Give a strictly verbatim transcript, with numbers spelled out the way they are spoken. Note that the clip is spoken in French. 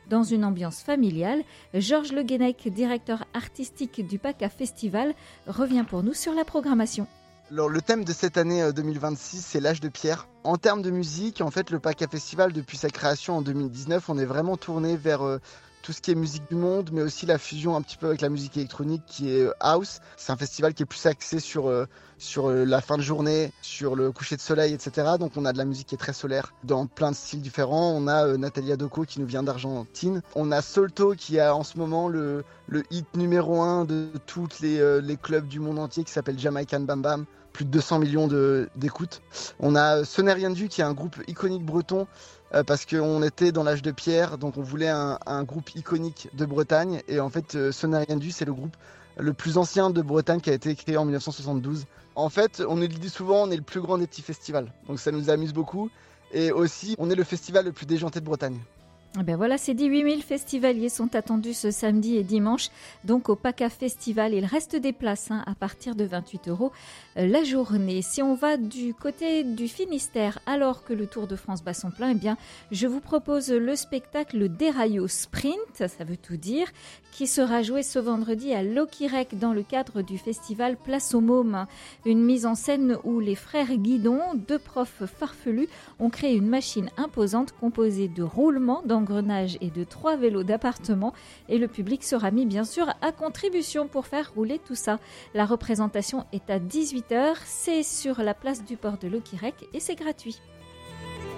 dans une ambiance familiale. Georges Le Guenec, directeur artistique du PACA Festival, revient pour nous sur la programmation. Alors, le thème de cette année deux mille vingt-six, c'est l'âge de pierre. En termes de musique, en fait, le PACA Festival, depuis sa création en deux mille dix-neuf, on est vraiment tourné vers euh, tout ce qui est musique du monde, mais aussi la fusion un petit peu avec la musique électronique qui est euh, house. C'est un festival qui est plus axé sur, euh, sur euh, la fin de journée, sur le coucher de soleil, et cetera. Donc on a de la musique qui est très solaire dans plein de styles différents. On a euh, Natalia Doko qui nous vient d'Argentine. On a Solto qui a en ce moment le, le hit numéro un de tous les, euh, les clubs du monde entier qui s'appelle Jamaican Bam Bam. Plus de deux cents millions de, d'écoutes. On a Ce n'est rien du qui est un groupe iconique breton euh, parce qu'on était dans l'âge de pierre, donc on voulait un, un groupe iconique de Bretagne. Et en fait, euh, Ce n'est rien du, c'est le groupe le plus ancien de Bretagne qui a été créé en dix-neuf cent soixante-douze. En fait, on nous le dit souvent, on est le plus grand des petits festivals. Donc ça nous amuse beaucoup. Et aussi, on est le festival le plus déjanté de Bretagne. Eh bien voilà, ces dix-huit mille festivaliers sont attendus ce samedi et dimanche, donc au PACA Festival. Il reste des places hein, à partir de vingt-huit euros la journée. Si on va du côté du Finistère, alors que le Tour de France bat son plein, eh bien, je vous propose le spectacle Déraillot Sprint, ça veut tout dire, qui sera joué ce vendredi à Locquirec dans le cadre du festival Place aux Mômes. Une mise en scène où les frères Guidon, deux profs farfelus, ont créé une machine imposante composée de roulements, d'engrenages et de trois vélos d'appartement. Et le public sera mis bien sûr à contribution pour faire rouler tout ça. La représentation est à dix-huit heures, c'est sur la place du port de Locquirec et c'est gratuit.